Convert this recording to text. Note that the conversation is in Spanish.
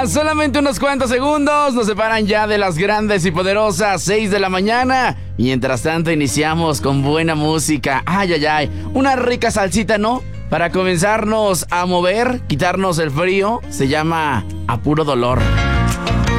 Solamente unos cuantos segundos nos separan ya de las grandes y poderosas 6 de la mañana. Mientras tanto iniciamos con buena música. Ay, ay, ay, una rica salsita, ¿no? Para comenzarnos a mover, quitarnos el frío. Se llama A Puro Dolor.